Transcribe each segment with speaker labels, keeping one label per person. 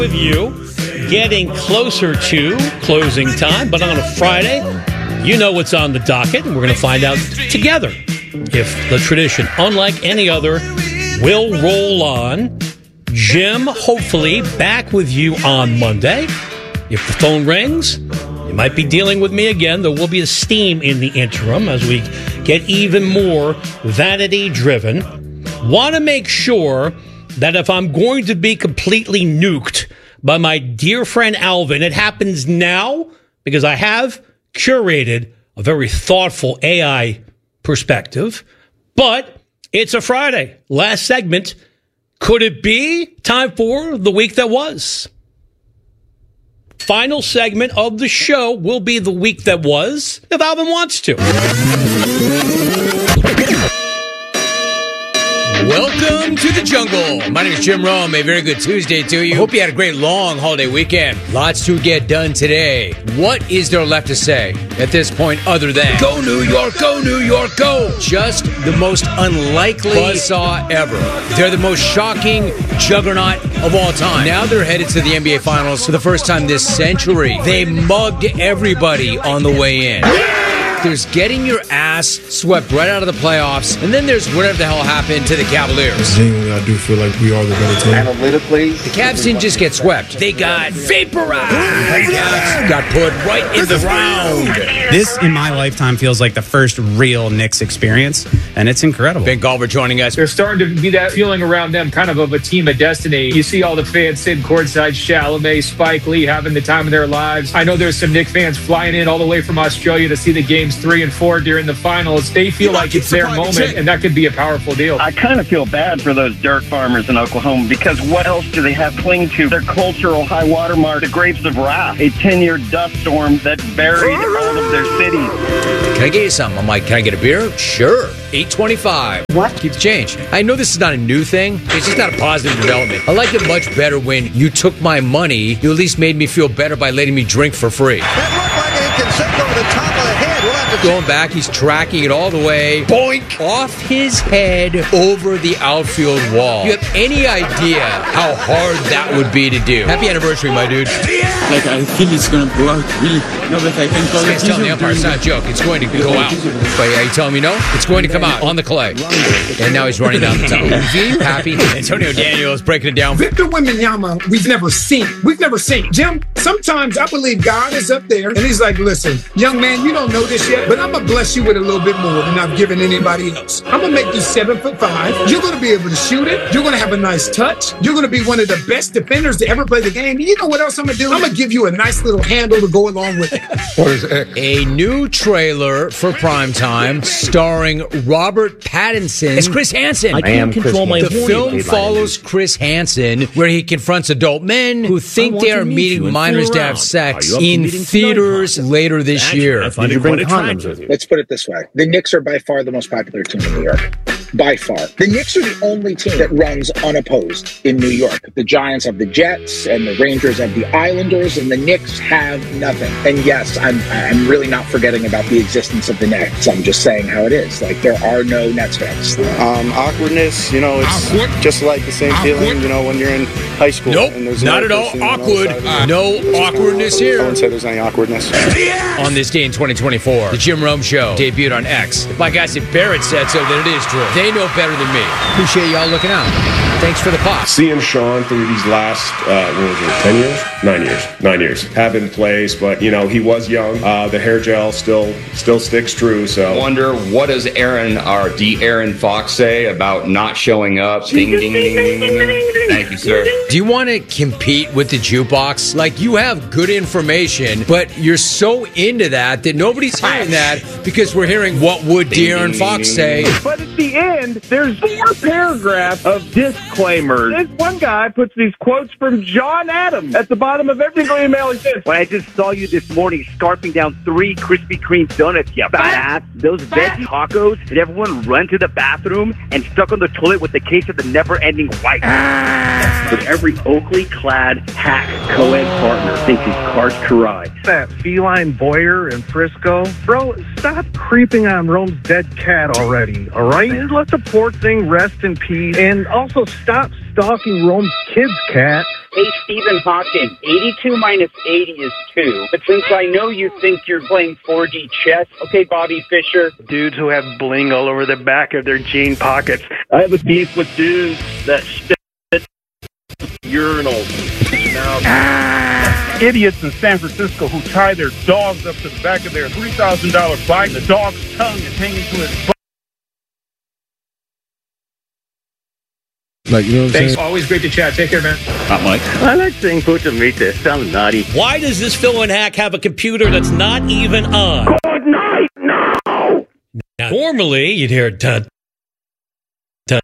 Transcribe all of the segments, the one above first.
Speaker 1: With you, getting closer to closing time, but on a Friday, you know what's on the docket, and we're going to find out together if the tradition, unlike any other, will roll on. Jim, hopefully, back with you on Monday. If the phone rings, you might be dealing with me again. There will be a steam in the interim as we get even more vanity-driven. Want to make sure that if I'm going to be completely nuked by my dear friend Alvin, it happens now because I have curated a very thoughtful AI perspective. But it's a Friday. Last segment. Could it be time for the week that was? Final segment of the show will be the week that was, if Alvin wants to.
Speaker 2: Welcome to the jungle. My name is Jim Rome. A very good Tuesday to you. Hope you had a great long holiday weekend. Lots to get done today. What is there left to say at this point other than go New York, go New York, go? Just the most unlikely buzzsaw ever. They're the most shocking juggernaut of all time. Now they're headed to the NBA Finals for the first time this century. They mugged everybody on the way in. There's getting your ass swept right out of the playoffs, and then there's whatever the hell happened to the Cavaliers.
Speaker 3: Genuinely, I do feel like we are the better team.
Speaker 4: Analytically,
Speaker 2: the Cavs didn't just get swept. They got vaporized. Got put right in the ground.
Speaker 5: This, in my lifetime, feels like the first real Knicks experience, and it's incredible.
Speaker 2: Ben Galver joining us.
Speaker 6: There's starting to be that feeling around them, kind of a team of destiny. You see all the fans sitting courtside, Chalamet, Spike Lee having the time of their lives. I know there's some Knicks fans flying in all the way from Australia to see the games 3 and 4 during the finals. They feel like it's their moment, and that could be a powerful deal.
Speaker 7: I kind of feel bad for those dirt farmers in Oklahoma because what else do they have cling to? Their cultural high watermark, the grapes of wrath, a 10-year dust storm that buried all of their cities.
Speaker 2: Can I get you something? I'm like, can I get a beer? Sure. $8.25. What? Keep the change. I know this is not a new thing. It's just not a positive development. I like it much better when you took my money. You at least made me feel better by letting me drink for free.
Speaker 4: that looked like it can sink over the top of the head. We'll have to
Speaker 2: Going back, he's tracking it all the way, boink, off his head over the outfield wall. You have any idea how hard that would be to do? Happy anniversary, my dude.
Speaker 8: Like, I feel it's going to go out, really. No, but I can call
Speaker 2: He's telling the umpire, it's not a joke. It's going to go out. But are you telling me no? It's going to come out on the clay. And now he's running down the tunnel. You happy? Antonio Daniels breaking it down.
Speaker 9: Victor Wembanyama, we've never seen. Jim, sometimes I believe God is up there, and he's like, listen, young man, you don't know this yet, but I'm going to bless you with a little bit more than I've given anybody else. I'm going to make you 7'5". You're going to be able to shoot it. You're going to have a nice touch. You're going to be one of the best defenders to ever play the game. And you know what else I'm going to do? I'm going to give you a nice little handle to go along with it.
Speaker 4: What is it?
Speaker 2: A new trailer for primetime starring Robert Pattinson as Chris Hansen.
Speaker 10: I can't control my
Speaker 2: The film follows Chris Hansen, where he confronts adult men who think they are meeting minors to have sex in theaters later this year.
Speaker 10: Did you bring condoms with you?
Speaker 4: Let's put it this way. The Knicks are by far the most popular team in New York. By far. The Knicks are the only team that runs unopposed in New York. The Giants have the Jets, and the Rangers have the Islanders, and the Knicks have nothing. And yes, I'm really not forgetting about the existence of the Nets. I'm just saying how it is. Like, there are no Nets fans.
Speaker 3: Awkwardness, it's just like the same feeling, when you're in high school.
Speaker 2: Nope,
Speaker 3: and there's
Speaker 2: not at all awkward. No awkwardness
Speaker 3: I
Speaker 2: here.
Speaker 3: wouldn't say there's any awkwardness.
Speaker 2: On this day in 2024, the Jim Rome Show debuted on X. If my guy Sid Barrett said so, then it is true. They know better than me. Appreciate y'all looking out. Thanks for the pop.
Speaker 11: Seeing Sean through these last, 10 years? 9 years. 9 years. Have been plays, but, he was young. The hair gel still sticks true, so.
Speaker 12: I wonder, what does Aaron Fox say about not showing up? Ding, ding, ding, ding, ding, ding. Thank you, sir.
Speaker 2: Do you want to compete with the jukebox? Like, you have good information, but you're so into that nobody's hearing that because we're hearing what would De'Aaron Fox say.
Speaker 7: But at the end, there's 4 paragraphs of disclaimers. This one guy puts these quotes from John Adams at the bottom of every single email he says.
Speaker 13: When I just saw you this morning scarfing down 3 Krispy Kreme donuts, you fat ass. Those veggie tacos, did everyone run to the bathroom and stuck on the toilet with the case of the never-ending white? But every Oakley-clad hack co-ed partner thinks he's Karch Kiraly.
Speaker 14: That feline Boyer in Frisco. Bro, stop creeping on Rome's dead cat already, all right? And let the poor thing rest in peace. And also stop stalking Rome's kid's cat
Speaker 15: Hey, Stephen Hawking, 82 minus 80 is 2. But since I know you think you're playing 4D chess, okay, Bobby Fischer.
Speaker 14: Dudes who have bling all over the back of their jean pockets.
Speaker 13: I have a beef with dudes that spit urinals.
Speaker 14: Idiots in San Francisco who tie their dogs up to the back of their $3,000 bike. The dog's tongue is hanging to his butt.
Speaker 6: Like, you know what I'm saying? Always great to chat. Take care, man.
Speaker 8: Not Mike.
Speaker 13: I like saying puta meat. Sounds naughty.
Speaker 1: Why does this villain hack have a computer that's not even on?
Speaker 13: Good night, no!
Speaker 1: Now, normally, you'd hear dun, dun.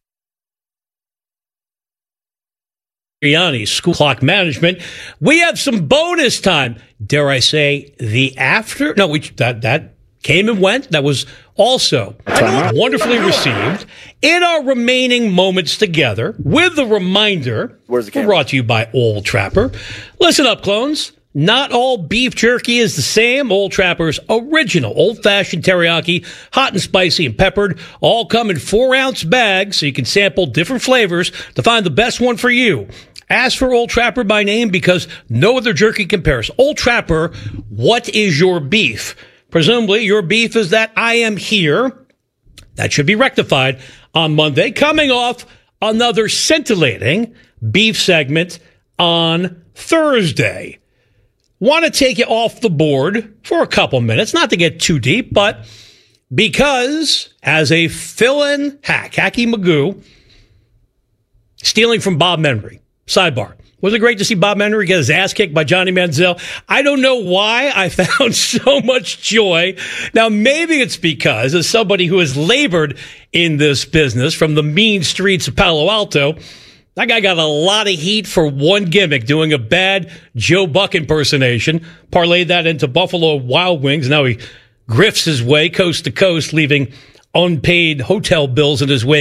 Speaker 1: Sirianni's school clock management. We have some bonus time. Dare I say, the after? No, that came and went. That was also wonderfully received. In our remaining moments together, with the reminder, brought to you by Old Trapper. Listen up, clones. Not all beef jerky is the same. Old Trapper's original old-fashioned teriyaki, hot and spicy and peppered, all come in 4-ounce bags so you can sample different flavors to find the best one for you. Ask for Old Trapper by name because no other jerky compares. Old Trapper, what is your beef? Presumably, your beef is that I am here. That should be rectified on Monday. Coming off another scintillating beef segment on Thursday. Want to take you off the board for a couple minutes, not to get too deep, but because as a fill-in hack, Hacky Magoo, stealing from Bob Menery. Sidebar. Was it great to see Bob Menery get his ass kicked by Johnny Manziel? I don't know why I found so much joy. Now, maybe it's because, as somebody who has labored in this business from the mean streets of Palo Alto, that guy got a lot of heat for one gimmick, doing a bad Joe Buck impersonation, parlayed that into Buffalo Wild Wings. Now he grifts his way coast to coast, leaving unpaid hotel bills in his wake.